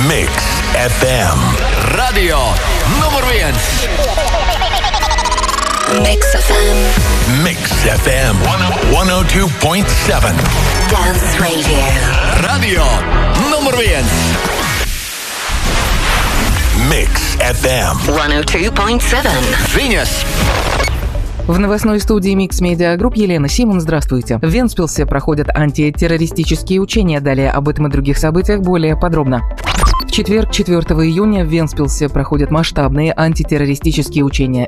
Mix FM. Radio numur 1. Mix FM. Mix FM 102.7. Dance Radio. Radio numur 1. Mix FM 102.7. Viņas. В новостной студии Mix Media Group Елена Симон, здравствуйте. В Вентспилсе проходят антитеррористические учения. Далее об этом и других событиях более подробно. В четверг, 4 июня, в Вентспилсе проходят масштабные антитеррористические учения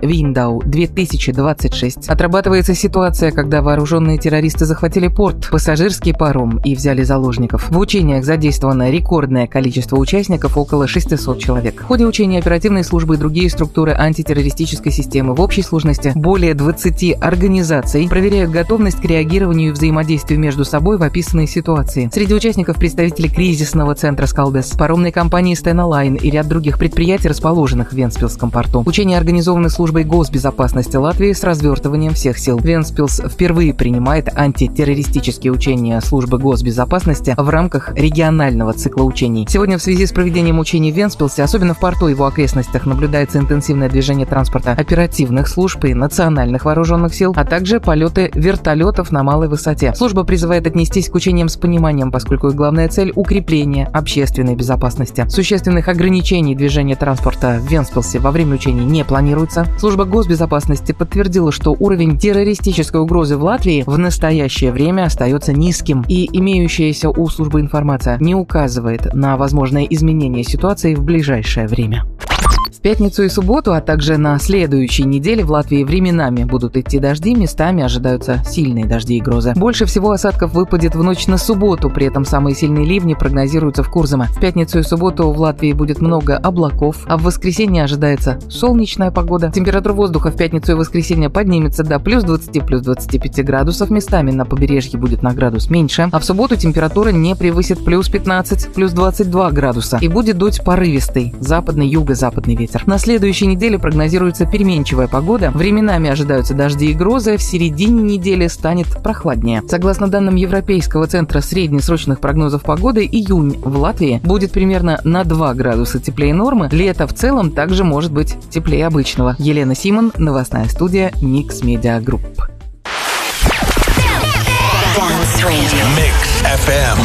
Виндау-2026. Отрабатывается ситуация, когда вооруженные террористы захватили порт, пассажирский паром и взяли заложников. В учениях задействовано рекордное количество участников, около 600 человек. В ходе учений оперативные службы и другие структуры антитеррористической системы в общей сложности более 20 организаций проверяют готовность к реагированию и взаимодействию между собой в описанной ситуации. Среди участников представители кризисного центра «Скалдес», паромной компании Stena Line и ряд других предприятий, расположенных в Вентспилсском порту. Учения организованы службой госбезопасности Латвии с развертыванием всех сил. Вентспилс впервые принимает антитеррористические учения службы госбезопасности в рамках регионального цикла учений. Сегодня в связи с проведением учений в Вентспилсе, особенно в порту и его окрестностях, наблюдается интенсивное движение транспорта оперативных служб и национальных вооруженных сил, а также полеты вертолетов на малой высоте. Служба призывает отнестись к учениям с пониманием, поскольку их главная цель – укрепление общественной безопасности. Существенных ограничений движения транспорта в Вентспилсе во время учений не планируется. Служба госбезопасности подтвердила, что уровень террористической угрозы в Латвии в настоящее время остается низким, и имеющаяся у службы информация не указывает на возможное изменение ситуации в ближайшее время. В пятницу и субботу, а также на следующей неделе в Латвии временами будут идти дожди, местами ожидаются сильные дожди и грозы. Больше всего осадков выпадет в ночь на субботу, при этом самые сильные ливни прогнозируются в Курзаме. В пятницу и субботу в Латвии будет много облаков, а в воскресенье ожидается солнечная погода. Температура воздуха в пятницу и воскресенье поднимется до плюс 20, плюс 25 градусов, местами на побережье будет на градус меньше, а в субботу температура не превысит плюс 15, плюс 22 градуса и будет дуть порывистый западный, юго-западный ветер. На следующей неделе прогнозируется переменчивая погода. Временами ожидаются дожди и грозы. В середине недели станет прохладнее. Согласно данным Европейского центра среднесрочных прогнозов погоды, июнь в Латвии будет примерно на 2 градуса теплее нормы. Лето в целом также может быть теплее обычного. Елена Симон, новостная студия Mix Media Group. Dance Radio. Mix FM